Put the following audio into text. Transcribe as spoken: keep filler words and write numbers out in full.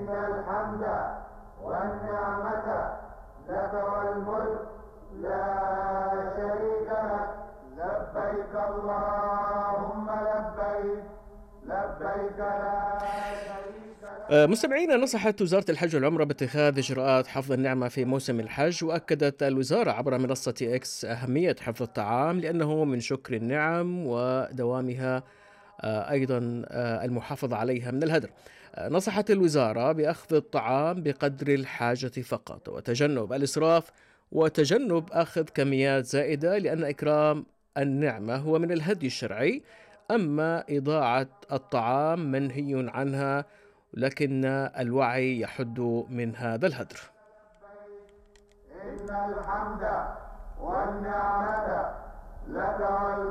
الحمد والنعمة لك والملك لا شريك لك. لبيك اللهم لبيك لبيك لا شريك لك. آه، مستمعينا، نصحت وزارة الحج والعمرة باتخاذ إجراءات حفظ النعمة في موسم الحج، وأكدت الوزارة عبر منصة إكس أهمية حفظ الطعام لأنه من شكر النعم ودوامها، آه، أيضا آه، المحافظة عليها من الهدر. آه، نصحت الوزارة بأخذ الطعام بقدر الحاجة فقط، وتجنب الإسراف، وتجنب أخذ كميات زائدة، لأن إكرام النعمة هو من الهدي الشرعي. أما إضاعة الطعام منهي عنها، لكن الوعي يحد من هذا الهدر. إن الحمد والنعمة لك والملك